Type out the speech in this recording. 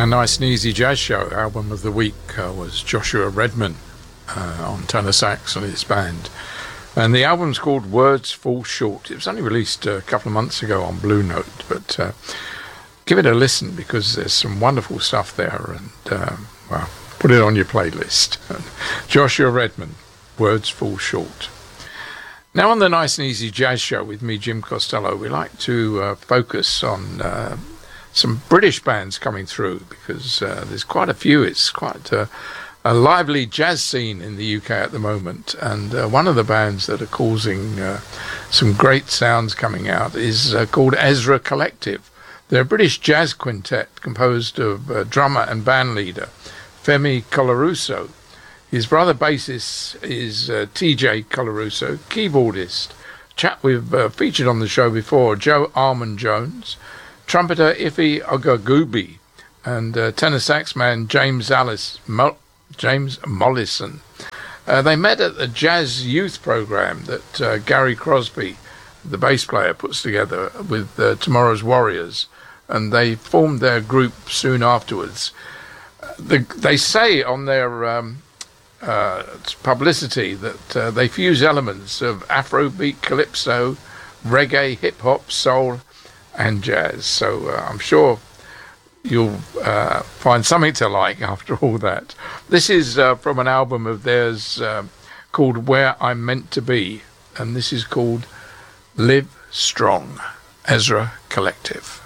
Our Nice and Easy Jazz Show album of the week was Joshua Redman on tenor sax and his band. And the album's called Words Fall Short. It was only released a couple of months ago on Blue Note, but give it a listen because there's some wonderful stuff there. And, well, put it on your playlist. Joshua Redman, Words Fall Short. Now on the Nice and Easy Jazz Show with me, Jim Costello, we like to focus on some British bands coming through because there's quite a few. It's quite a lively jazz scene in the UK at the moment, and one of the bands that are causing some great sounds coming out is called Ezra Collective. They're a British jazz quintet composed of drummer and band leader Femi Colarusso. His brother bassist is TJ Colarusso, keyboardist, chap we've featured on the show before, Joe Armon-Jones, trumpeter Ife Ogagubi, and tenor sax man James Mollison. They met at the Jazz Youth program that Gary Crosby, the bass player, puts together with Tomorrow's Warriors, and they formed their group soon afterwards. They say on their publicity that they fuse elements of Afrobeat, calypso, reggae, hip-hop, soul, and jazz. So I'm sure you'll find something to like after all that. This is from an album of theirs called Where I'm Meant to Be, and this is called Live Strong, Ezra Collective.